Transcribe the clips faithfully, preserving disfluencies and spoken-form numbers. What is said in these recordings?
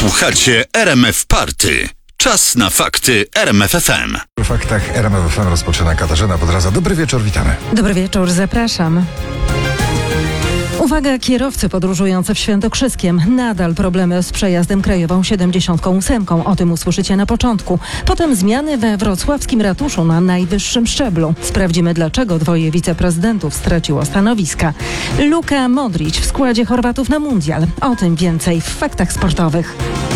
Słuchacie R M F Party. Czas na fakty R M F F M. W faktach R M F F M rozpoczyna Katarzyna Podraza. Dobry wieczór, witamy. Dobry wieczór, zapraszam. Uwaga, kierowcy podróżujący w Świętokrzyskiem. Nadal problemy z przejazdem krajową siedemdziesiąt osiem. O tym usłyszycie na początku. Potem zmiany we wrocławskim ratuszu na najwyższym szczeblu. Sprawdzimy, dlaczego dwoje wiceprezydentów straciło stanowiska. Luka Modrić w składzie Chorwatów na mundial. O tym więcej w faktach sportowych.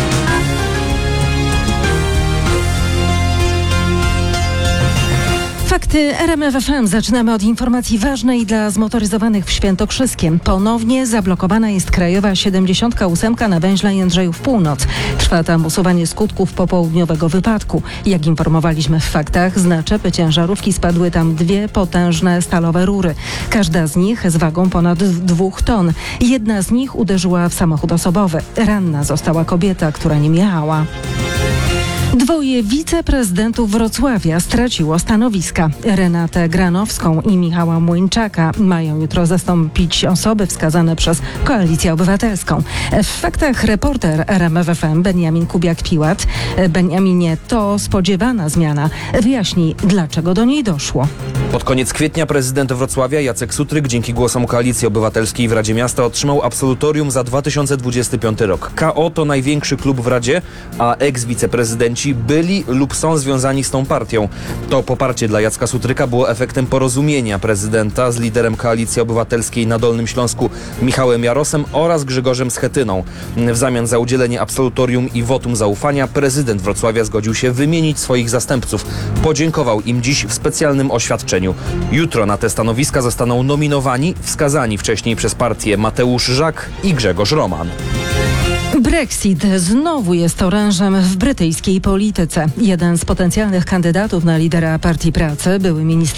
Fakty R M F F M. Zaczynamy od informacji ważnej dla zmotoryzowanych w Świętokrzyskiem. Ponownie zablokowana jest krajowa siedemdziesiąt osiem na węźle Jędrzejów Północ. Trwa tam usuwanie skutków popołudniowego wypadku. Jak informowaliśmy w faktach, z naczepy ciężarówki spadły tam dwie potężne stalowe rury. Każda z nich z wagą ponad dwóch ton. Jedna z nich uderzyła w samochód osobowy. Ranna została kobieta, która nim jechała. Dwoje wiceprezydentów Wrocławia straciło stanowiska. Renatę Granowską i Michała Młyńczaka mają jutro zastąpić osoby wskazane przez Koalicję Obywatelską. W faktach reporter R M F F M Beniamin Kubiak-Piłat. Beniaminie, to spodziewana zmiana. Wyjaśnij, dlaczego do niej doszło. Pod koniec kwietnia prezydent Wrocławia Jacek Sutryk dzięki głosom Koalicji Obywatelskiej w Radzie Miasta otrzymał absolutorium za dwa tysiące dwudziesty piąty rok. K O to największy klub w Radzie, a eks-wiceprezydenci byli lub są związani z tą partią. To poparcie dla Jacka Sutryka było efektem porozumienia prezydenta z liderem Koalicji Obywatelskiej na Dolnym Śląsku Michałem Jarosem oraz Grzegorzem Schetyną. W zamian za udzielenie absolutorium i wotum zaufania prezydent Wrocławia zgodził się wymienić swoich zastępców. Podziękował im dziś w specjalnym oświadczeniu. Jutro na te stanowiska zostaną nominowani, wskazani wcześniej przez partię Mateusz Żak i Grzegorz Roman. Brexit znowu jest orężem w brytyjskiej polityce. Jeden z potencjalnych kandydatów na lidera Partii Pracy, były minister